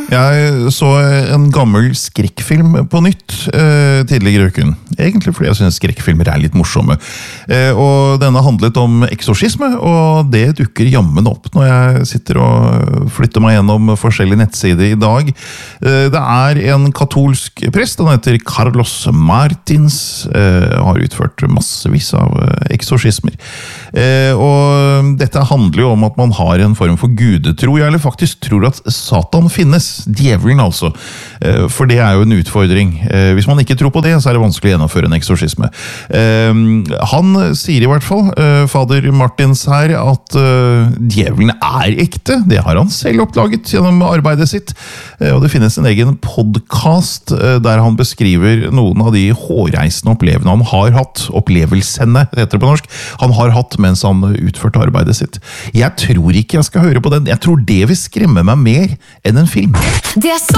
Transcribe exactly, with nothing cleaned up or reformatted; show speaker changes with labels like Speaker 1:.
Speaker 1: Jeg så en gammel skrekkfilm på nytt eh, tidligere i uken. Egentlig fordi jeg synes skrekkfilmer er litt morsomme. Eh, og denne handlet om eksorsisme, og det dukker jammen opp når jeg sitter og flytter meg gjennom forskjellige nettsider i dag. Eh, det er en katolsk prest, han heter Carlos Martins, eh, har utført massevis av eksorsismer. Eh, og dette handler jo om at man har en form for gudetro, eller faktisk tror at Satan finnes, djevelen altså. Eh, for det er jo en utfordring. Eh, hvis man ikke tror på det, så er det vanskelig å gjennomføre en eksorsisme. Eh, han sier i hvert fall, eh, fader Martins her, at eh, djevelen er ekte. Det har han selv oppdaget gjennom arbeidet sitt. Eh, og det finnes en egen podcast eh, der han beskriver noen av de hårreisende opplevelsene han har hatt, opplevelsene, heter det på norsk, han har hatt mens han utførte arbeidet sitt. Jeg tror ikke jeg skal høre på den. Jeg tror det vil skremme meg mer enn en film.
Speaker 2: Det er så